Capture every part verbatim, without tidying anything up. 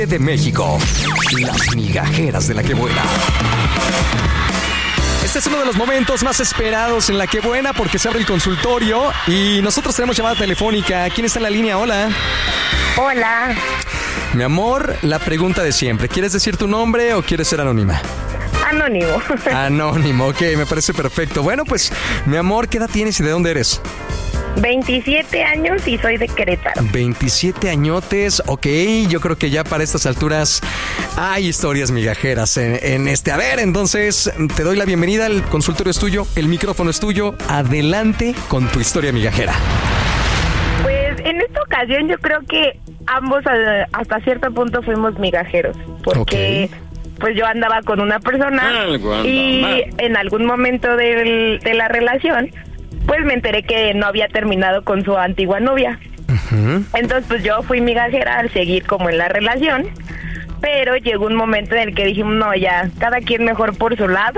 De México, las migajeras de La Que Buena. Este es uno de los momentos más esperados en La Que Buena porque se abre el consultorio y nosotros tenemos llamada telefónica. ¿Quién está en la línea? Hola. Hola. Mi amor, la pregunta de siempre. ¿Quieres decir tu nombre o quieres ser anónima? Anónimo. Anónimo, ok, me parece perfecto. Bueno, pues, mi amor, ¿qué edad tienes y de dónde eres? veintisiete años y soy de Querétaro. veintisiete añotes, ok, yo creo que ya para estas alturas hay historias migajeras en, en este. A ver, entonces te doy la bienvenida, el consultorio es tuyo, el micrófono es tuyo, adelante con tu historia migajera. Pues en esta ocasión yo creo que ambos hasta cierto punto fuimos migajeros, porque okay. Pues yo andaba con una persona y en algún momento del, de la relación pues me enteré que no había terminado con su antigua novia. Uh-huh. Entonces pues yo fui migajera al seguir como en la relación, pero llegó un momento en el que dijimos, no, ya, cada quien mejor por su lado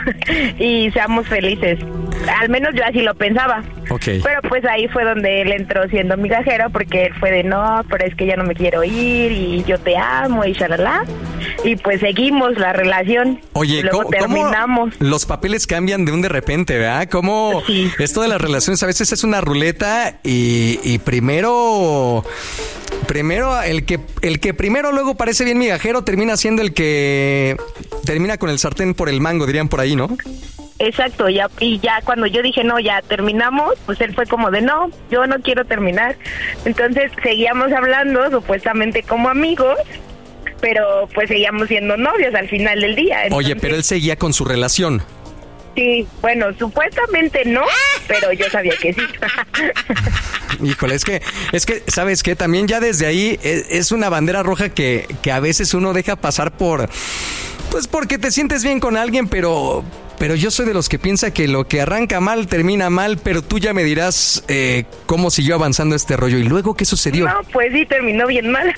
y seamos felices. Al menos yo así lo pensaba. Okay. Pero pues ahí fue donde él entró siendo migajero, porque él fue de, no, pero es que ya no me quiero ir y yo te amo y shalala. Y pues seguimos la relación. Oye, y luego ¿cómo, terminamos. ¿cómo los papeles cambian de un de repente, verdad? ¿Cómo sí. Esto de las relaciones a veces es una ruleta y, y primero... Primero, el que el que primero luego parece bien migajero termina siendo el que termina con el sartén por el mango, dirían por ahí, ¿no? Exacto, ya, y ya cuando yo dije, no, ya terminamos, pues él fue como de, no, yo no quiero terminar. Entonces seguíamos hablando, supuestamente como amigos, pero pues seguíamos siendo novios al final del día. Entonces, oye, pero él seguía con su relación. Sí, bueno, supuestamente no, pero yo sabía que sí. Híjole, es que, es que, ¿sabes qué? También ya desde ahí es, es una bandera roja que, que a veces uno deja pasar por, pues porque te sientes bien con alguien, pero, pero yo soy de los que piensa que lo que arranca mal termina mal, pero tú ya me dirás eh, cómo siguió avanzando este rollo. ¿Y luego qué sucedió? No, pues sí, terminó bien mal.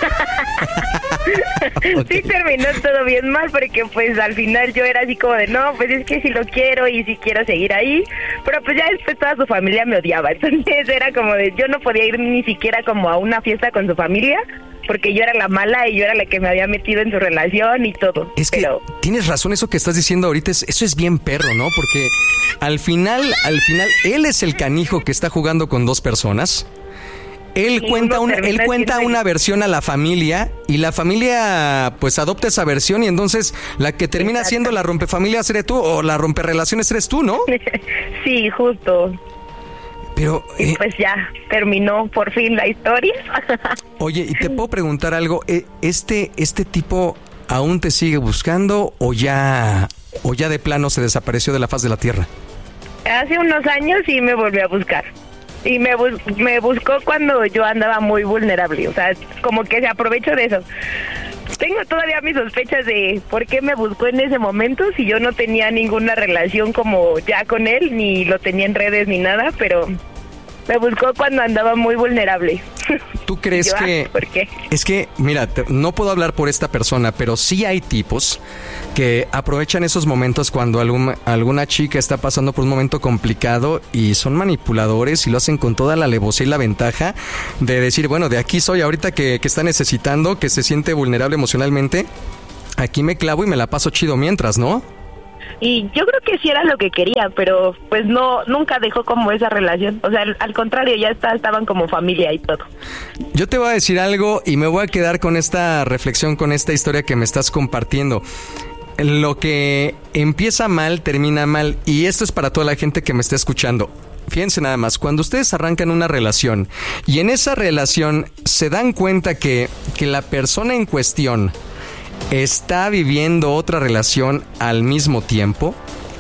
Okay. Sí, terminó todo bien mal, porque pues al final yo era así como de, no, pues es que sí lo quiero y sí quiero seguir ahí, pero pues ya después toda su familia me odiaba, entonces era como de, yo no podía ir ni siquiera como a una fiesta con su familia, porque yo era la mala y yo era la que me había metido en su relación y todo. Es que pero... tienes razón, eso que estás diciendo ahorita, es, eso es bien perro, ¿no? Porque al final, al final, él es el canijo que está jugando con dos personas. Él sí, cuenta una, él cuenta siempre... una versión a la familia y la familia pues adopta esa versión y entonces la que termina Exacto. siendo la rompefamilias eres tú o la romperrelaciones eres tú, ¿no? Sí, justo. Pero y pues ya terminó por fin la historia. Oye, ¿y te puedo preguntar algo? ¿Este este tipo aún te sigue buscando o ya o ya de plano se desapareció de la faz de la tierra? Hace unos años sí me volvió a buscar. Y me, bus- me buscó cuando yo andaba muy vulnerable, o sea, como que se aprovechó de eso. Tengo todavía mis sospechas de por qué me buscó en ese momento, si yo no tenía ninguna relación como ya con él, ni lo tenía en redes ni nada, pero me buscó cuando andaba muy vulnerable. ¿Tú crees yo, que...? ¿Por qué? Es que, mira, te, no puedo hablar por esta persona, pero sí hay tipos que aprovechan esos momentos cuando algún, alguna chica está pasando por un momento complicado y son manipuladores y lo hacen con toda la alevosía y la ventaja de decir, bueno, de aquí soy ahorita que, que está necesitando, que se siente vulnerable emocionalmente, aquí me clavo y me la paso chido mientras, ¿no? Y yo creo que sí era lo que quería, pero pues no, nunca dejó como esa relación. O sea, al, al contrario, ya está, estaban como familia y todo. Yo te voy a decir algo y me voy a quedar con esta reflexión, con esta historia que me estás compartiendo. Lo que empieza mal, termina mal. Y esto es para toda la gente que me está escuchando. Fíjense nada más, cuando ustedes arrancan una relación y en esa relación se dan cuenta que, que la persona en cuestión está viviendo otra relación al mismo tiempo,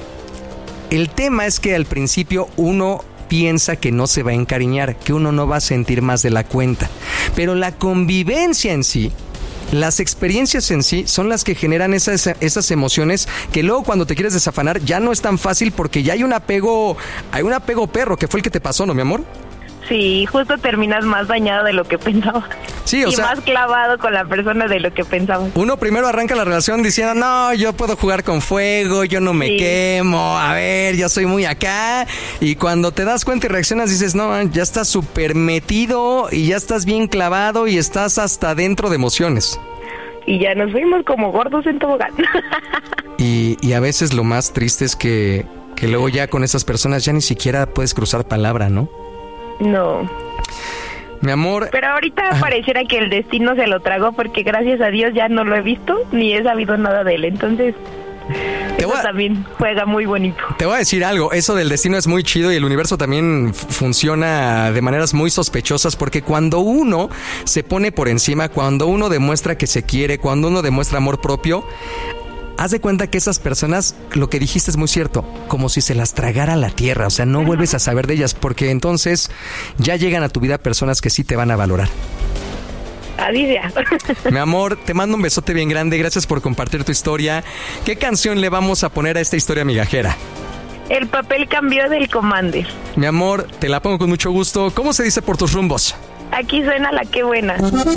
el tema es que al principio uno piensa que no se va a encariñar, que uno no va a sentir más de la cuenta, pero la convivencia en sí, las experiencias en sí son las que generan esas, esas emociones que luego cuando te quieres desafanar ya no es tan fácil porque ya hay un apego, hay un apego perro, que fue el que te pasó, ¿no, mi amor? Sí, justo terminas más dañado de lo que pensaba. Sí, o y sea, más clavado con la persona de lo que pensaba. Uno primero arranca la relación diciendo, no, yo puedo jugar con fuego, yo no me sí. quemo, a ver, yo soy muy acá. Y cuando te das cuenta y reaccionas dices, no, ya estás súper metido y ya estás bien clavado y estás hasta dentro de emociones. y ya nos fuimos como gordos en tobogán. y, y a veces lo más triste es que, que luego ya con esas personas ya ni siquiera puedes cruzar palabra, ¿no? No. Mi amor... Pero ahorita ah. pareciera que el destino se lo tragó porque gracias a Dios ya no lo he visto ni he sabido nada de él, entonces... Te eso a, también juega muy bonito. Te voy a decir algo, eso del destino es muy chido y el universo también f- funciona de maneras muy sospechosas porque cuando uno se pone por encima, cuando uno demuestra que se quiere, cuando uno demuestra amor propio, haz de cuenta que esas personas, lo que dijiste es muy cierto, como si se las tragara la tierra, o sea, no vuelves a saber de ellas porque entonces ya llegan a tu vida personas que sí te van a valorar. Así sea. Mi amor, te mando un besote bien grande. Gracias por compartir tu historia. ¿Qué canción le vamos a poner a esta historia migajera? El papel cambió del Commander. Mi amor, te la pongo con mucho gusto. ¿Cómo se dice por tus rumbos? Aquí suena La Qué Buena.